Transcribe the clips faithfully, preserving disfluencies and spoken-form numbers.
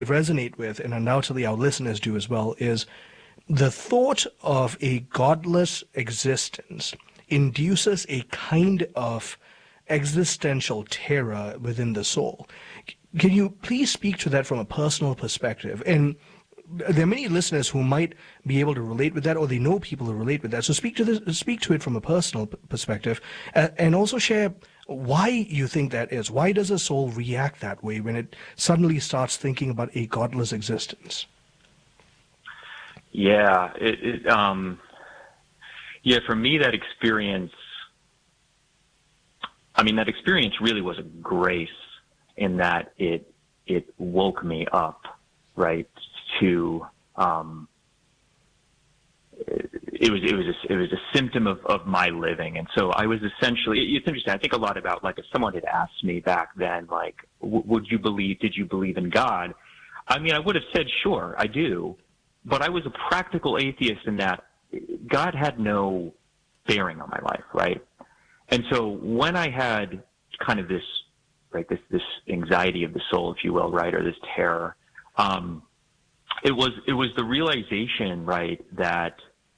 resonate with, and undoubtedly our listeners do as well, is the thought of a godless existence induces a kind of existential terror within the soul. Can you please speak to that from a personal perspective? And there are many listeners who might be able to relate with that, or they know people who relate with that. So speak to this, speak to it from a personal p- perspective, uh, and also share why you think that is. Why does a soul react that way when it suddenly starts thinking about a godless existence? Yeah, it, it, um, yeah. For me, that experience. I mean, that experience really was a grace in that it it woke me up, right? To um, it was it was a, it was a symptom of, of my living, and so I was essentially. It's interesting. I think a lot about, like, if someone had asked me back then, like, w- would you believe? Did you believe in God? I mean, I would have said, sure, I do, but I was a practical atheist in that God had no bearing on my life, right? And so when I had kind of this, right, this this anxiety of the soul, if you will, right, or this terror. Um, It was it was the realization, right, that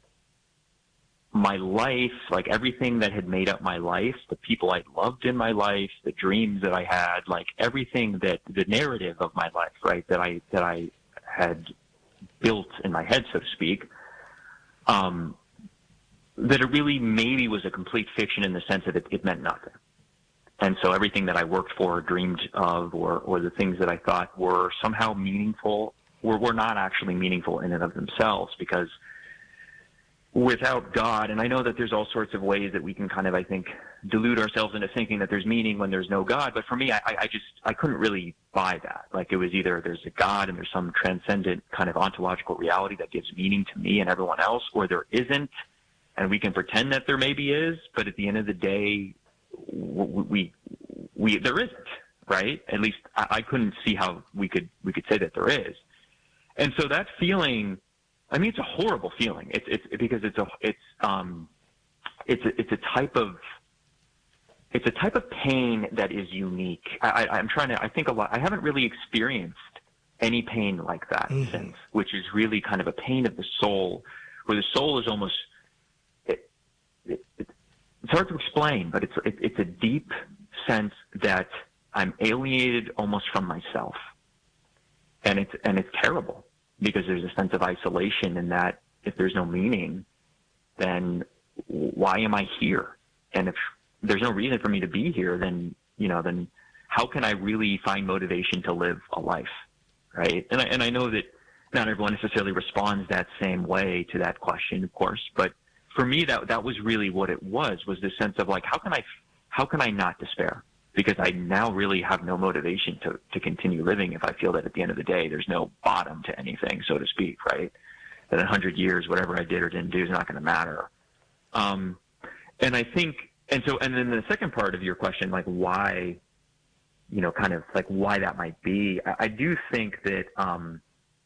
my life, like everything that had made up my life, the people I loved in my life, the dreams that I had, like everything that the narrative of my life, right, that I that I had built in my head, so to speak, um, that it really maybe was a complete fiction in the sense that it, it meant nothing. And so everything that I worked for, dreamed of, or or the things that I thought were somehow meaningful were, were not actually meaningful in and of themselves, because without God, and I know that there's all sorts of ways that we can kind of, I think, delude ourselves into thinking that there's meaning when there's no God, but for me, I, I just, I couldn't really buy that. Like, it was either there's a God and there's some transcendent kind of ontological reality that gives meaning to me and everyone else, or there isn't, and we can pretend that there maybe is, but at the end of the day, we, we, we there isn't, right? At least I, I couldn't see how we could, we could say that there is. And so that feeling, I mean, it's a horrible feeling. It's it's because it's a it's um it's a, it's a type of it's a type of pain that is unique. I, I, I'm trying to. I think a lot. I haven't really experienced any pain like that mm-hmm. since, which is really kind of a pain of the soul, where the soul is almost. It, it, it, it's hard to explain, but it's it, it's a deep sense that I'm alienated almost from myself. And it's and it's terrible, because there's a sense of isolation in that if there's no meaning, then why am I here? And if there's no reason for me to be here, then you know, then how can I really find motivation to live a life, right? And I, and I know that not everyone necessarily responds that same way to that question, of course, but for me, that that was really what it was was this sense of, like, how can I how can I not despair? Because I now really have no motivation to, to continue living if I feel that at the end of the day there's no bottom to anything, so to speak, right? That in a hundred years, whatever I did or didn't do is not going to matter. Um, and I think, and so, and then the second part of your question, like why, you know, kind of like why that might be, I, I do think that, um,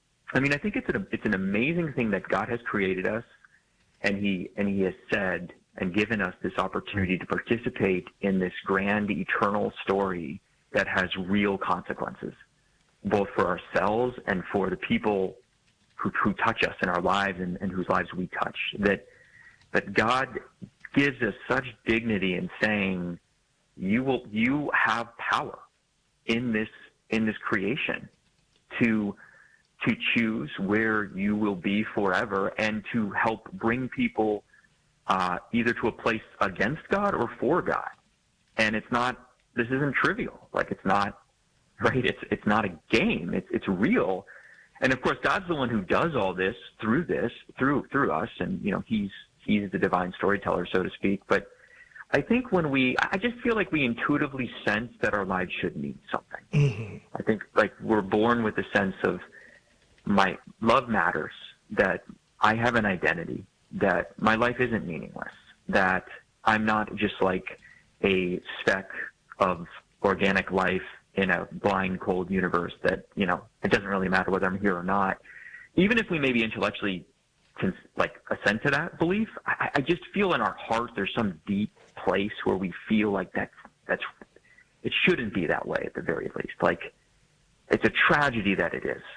I mean, I think it's an, it's an amazing thing that God has created us, and he, and he has said, and given us this opportunity to participate in this grand eternal story that has real consequences, both for ourselves and for the people who, who touch us in our lives and, and whose lives we touch. That, that God gives us such dignity in saying, you will, you have power in this, in this creation to, to choose where you will be forever, and to help bring people Uh, either to a place against God or for God. And it's not, this isn't trivial. Like, it's not, right? It's, it's not a game. It's, it's real. And of course, God's the one who does all this through this, through, through us. And, you know, he's, he's the divine storyteller, so to speak. But I think when we, I just feel like we intuitively sense that our lives should mean something. Mm-hmm. I think, like, we're born with the sense of my love matters, that I have an identity, that my life isn't meaningless, that I'm not just like a speck of organic life in a blind, cold universe, that, you know, it doesn't really matter whether I'm here or not. Even if we maybe intellectually can, like, assent to that belief, I, I just feel in our heart there's some deep place where we feel like that's, that's, it shouldn't be that way at the very least. Like, it's a tragedy that it is.